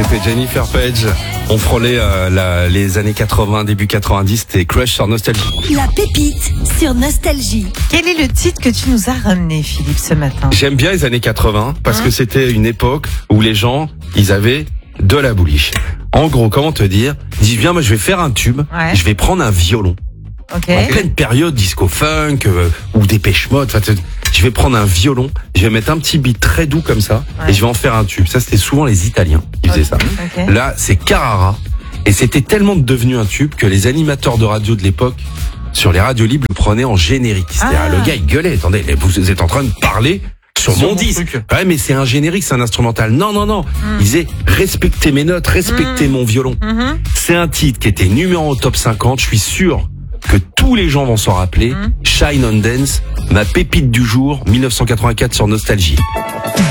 C'était Jennifer Page. On frôlait les années 80, début 90, c'était Crush sur Nostalgie. La pépite sur Nostalgie. Quel est le titre que tu nous as ramené, Philippe, ce matin? J'aime bien les années 80 parce que c'était une époque où les gens, ils avaient de la bouliche. En gros, comment te dire? Dis viens, moi je vais faire un tube, Ouais. je vais prendre un violon. Ok. En pleine période disco funk ou Dépêche Mode, je vais prendre un violon, je vais mettre un petit beat très doux comme ça Ouais. et je vais en faire un tube. Ça c'était souvent les Italiens qui faisaient ça. Ok. Là c'est Carrara et c'était tellement devenu un tube que les animateurs de radio de l'époque sur les radios libres le prenaient en générique. C'est-à-dire le gars il gueulait, attendez, vous êtes en train de parler sur mon disque. Ouais mais c'est un générique, c'est un instrumental. Non. Il disait respectez mes notes, respectez mon violon. C'est un titre qui était numéro top 50, je suis sûr que tous les gens vont s'en rappeler. Shine on Dance, ma pépite du jour, 1984 sur Nostalgie.